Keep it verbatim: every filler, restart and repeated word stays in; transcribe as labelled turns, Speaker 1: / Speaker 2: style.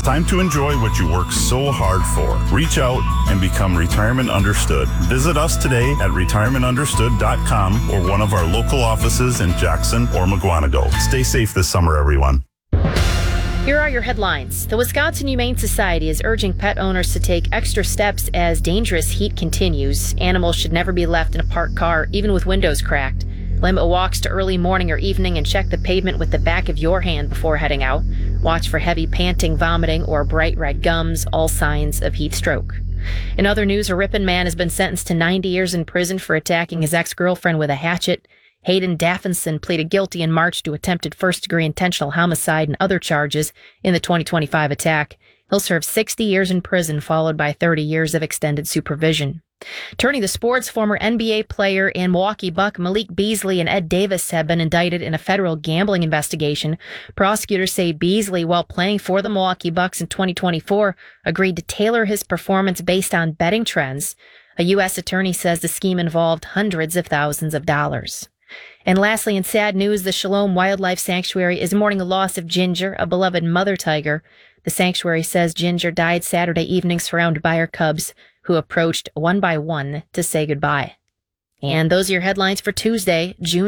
Speaker 1: Time to enjoy what you work so hard for. Reach out and become Retirement Understood. Visit us today at retirement understood dot com or one of our local offices in Jackson or Mukwonago. Stay safe this summer, everyone.
Speaker 2: Here are your headlines. The Wisconsin Humane Society is urging pet owners to take extra steps as dangerous heat continues. Animals should never be left in a parked car, even with windows cracked. Limit walks to early morning or evening and check the pavement with the back of your hand before heading out. Watch for heavy panting, vomiting, or bright red gums, all signs of heat stroke. In other news, a Ripon man has been sentenced to ninety years in prison for attacking his ex-girlfriend with a hatchet. Hayden Daffinson pleaded guilty in March to attempted first-degree intentional homicide and other charges in the twenty twenty-five attack. He'll serve sixty years in prison, followed by thirty years of extended supervision. Turning to sports, former N B A player and Milwaukee Buck Malik Beasley and Ed Davis have been indicted in a federal gambling investigation. Prosecutors say Beasley, while playing for the Milwaukee Bucks in twenty twenty-four, agreed to tailor his performance based on betting trends. A U S attorney says the scheme involved hundreds of thousands of dollars. And lastly, in sad news, the Shalom Wildlife Sanctuary is mourning the loss of Ginger, a beloved mother tiger. The sanctuary says Ginger died Saturday evening surrounded by her cubs, who approached one by one to say goodbye. And those are your headlines for Tuesday, June